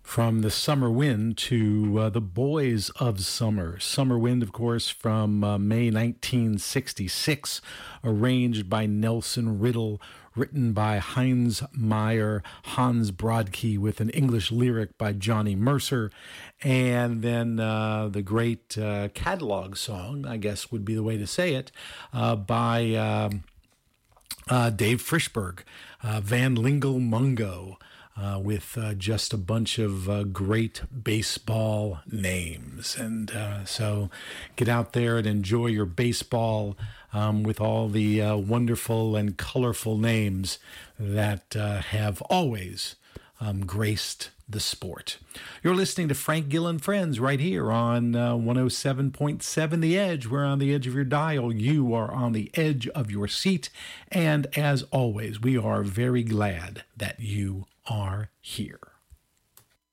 From the Summer Wind to the Boys of Summer. Summer Wind, of course, from May 1966, arranged by Nelson Riddle, written by Heinz Meyer, Hans Brodke, with an English lyric by Johnny Mercer, and then the great catalog song, I guess would be the way to say it, by Dave Frishberg, Van Lingle Mungo, with just a bunch of great baseball names. And so get out there and enjoy your baseball with all the wonderful and colorful names that have always graced the sport. You're listening to Frank Gill and Friends right here on 107.7 The Edge. We're on the edge of your dial. You are on the edge of your seat. And as always, we are very glad that you are here.